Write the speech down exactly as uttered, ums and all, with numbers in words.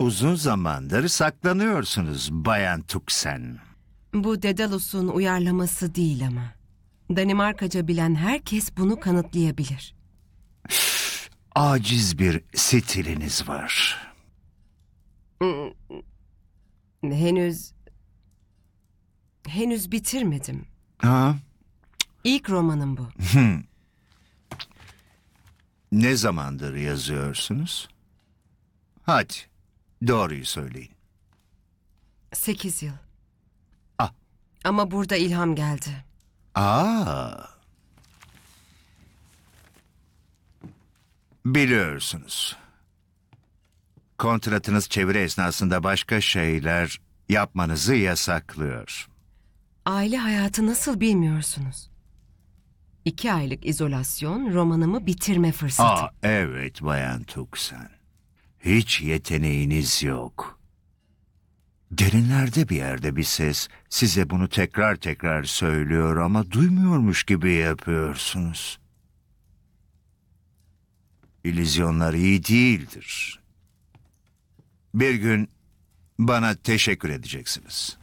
Uzun zamandır saklanıyorsunuz Bayan Tuxen. Bu Daedalus'un uyarlaması değil ama. Danimarkaca bilen herkes bunu kanıtlayabilir. Aciz bir stiliniz var. Henüz... Henüz bitirmedim. Ha? İlk romanım bu. Ne zamandır yazıyorsunuz? Hadi, doğruyu söyleyin. Sekiz yıl. Ah. Ama burada ilham geldi. Aa. Biliyorsunuz. Kontratınız çeviri esnasında başka şeyler yapmanızı yasaklıyor. Aile hayatı nasıl bilmiyorsunuz? İki aylık izolasyon romanımı bitirme fırsatı. Aa, evet Bayan Tuxen. Hiç yeteneğiniz yok. Derinlerde bir yerde bir ses size bunu tekrar tekrar söylüyor ama duymuyormuş gibi yapıyorsunuz. İllüzyonlar iyi değildir. Bir gün bana teşekkür edeceksiniz.